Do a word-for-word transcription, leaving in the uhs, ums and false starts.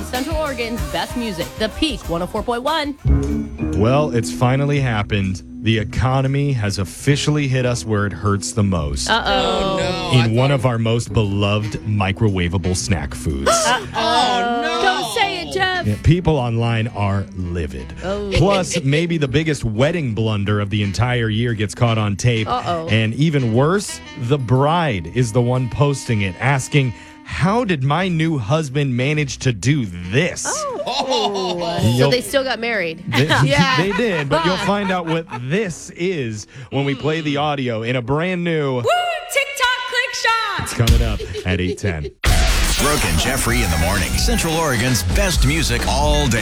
on Central Oregon's best music, The Peak one oh four point one. Well, it's finally happened. The economy has officially hit us where it hurts the most. Uh-oh. Oh, no. In one of our most beloved microwavable snack foods. Oh, no. Don't say it, Jeff. Yeah, people online are livid. Oh. Plus, maybe the biggest wedding blunder of the entire year gets caught on tape. Uh-oh. And even worse, the bride is the one posting it, asking, how did my new husband manage to do this? Oh. So You'll- they still got married. They, Yeah. they did, but you'll find out what this is when we play the audio in a brand new... Woo! TikTok click shot! It's coming up at eight ten. Brooke and Jeffrey in the morning. Central Oregon's best music all day.